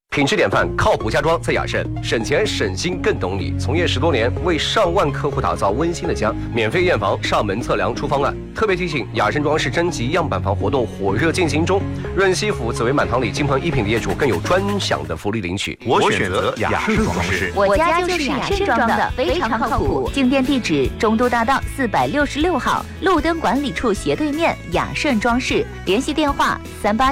品质典范，靠谱家装在雅盛，省钱省心更懂你。从业10多年，为上万客户打造温馨的家，免费验房、上门测量、出方案。特别提醒，雅盛装饰征集样板房活动火热进行中，润西府紫薇满堂里金鹏一品的业主更有专享的福利领取。 我选择雅盛装饰， 我家就是雅盛装的，非常靠谱。进店地址：中都大道466号，路灯管理处斜对面，雅盛装饰。联系电话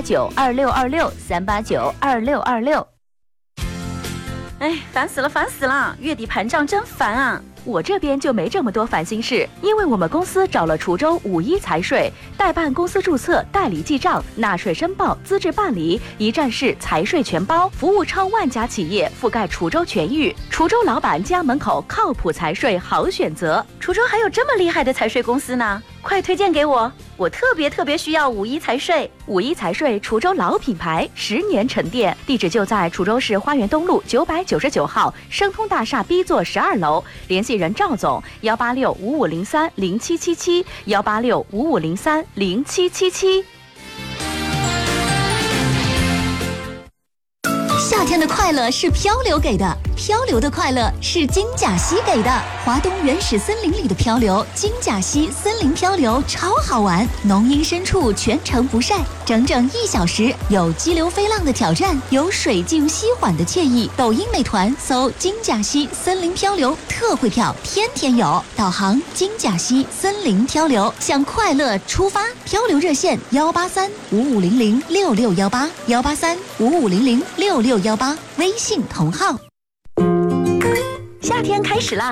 ：3892626，3892626。 哎，烦死了！月底盘账真烦啊！ 我这边就没这么多烦心事，因为我们公司找了滁州51财税，代办公司注册、代理记账、纳税申报、资质办理，一站式财税全包，服务超万家企业，覆盖滁州全域。滁州老板家门口靠谱财税好选择。 滁州还有这么厉害的财税公司呢？快推荐给我！我特别需要51财税。 51财税滁州老品牌，10年沉淀，地址就在滁州市花园东路999号升通大厦 B 座12楼，联系人赵总18655030777，18655030777。 夏天的快乐是漂流给的，漂流的快乐是金甲溪给的。华东原始森林里的漂流，金甲溪森林漂流超好玩，浓荫深处全程不晒，整整1小时，有激流飞浪的挑战，有水静溪缓的惬意。抖音美团搜金甲溪森林漂流，特惠票天天有。导航金甲溪森林漂流，向快乐出发。漂流热线18355006618，18355006618，微信同号。 夏天开始啦！